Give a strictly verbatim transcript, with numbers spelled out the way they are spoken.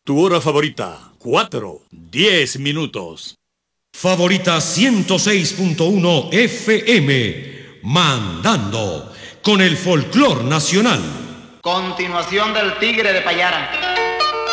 Tu hora favorita, cuatro, diez minutos. Favorita ciento seis punto uno F M, mandando con el folclor nacional. Continuación del Tigre de Payara.